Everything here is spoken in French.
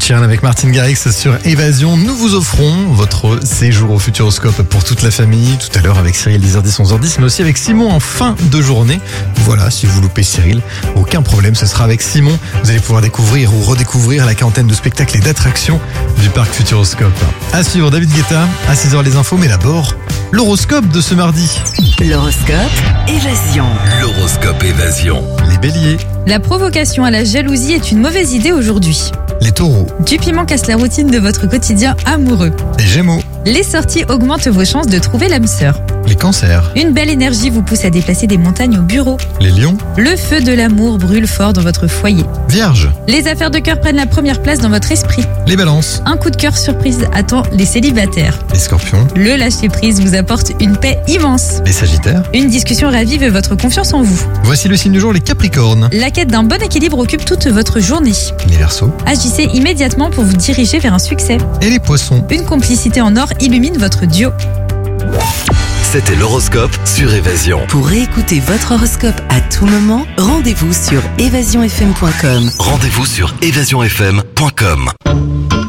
Sheeran avec Martin Garrix sur Évasion. Nous vous offrons votre séjour au Futuroscope pour toute la famille. Tout à l'heure avec Cyril, 10h10, 11h10, mais aussi avec Simon en fin de journée. Voilà, si vous loupez Cyril, aucun problème, ce sera avec Simon. Vous allez pouvoir découvrir ou redécouvrir la quarantaine de spectacles et d'attractions du parc Futuroscope. À suivre, David Guetta, à 6h les infos, mais d'abord, l'horoscope de ce mardi. L'horoscope Évasion. L'horoscope Évasion. Les béliers, La provocation à la jalousie est une mauvaise idée aujourd'hui. les taureaux, Du piment casse la routine de votre quotidien amoureux. les gémeaux, Les sorties augmentent vos chances de trouver l'âme sœur. les cancers, Une belle énergie vous pousse à déplacer des montagnes au bureau. les lions, Le feu de l'amour brûle fort dans votre foyer. vierges, Les affaires de cœur prennent la première place dans votre esprit. les balances, Un coup de cœur surprise attend les célibataires. les scorpions, Le lâcher-prise vous apporte une paix immense. les sagittaires. Une discussion ravive votre confiance en vous. Voici le signe du jour, les capricornes, La quête d'un bon équilibre occupe toute votre journée. les verseaux Agissez immédiatement pour vous diriger vers un succès. et les poissons. Une complicité en or illumine votre duo. C'était l'horoscope sur Évasion. Pour réécouter votre horoscope à tout moment, rendez-vous sur évasionfm.com. Rendez-vous sur évasionfm.com.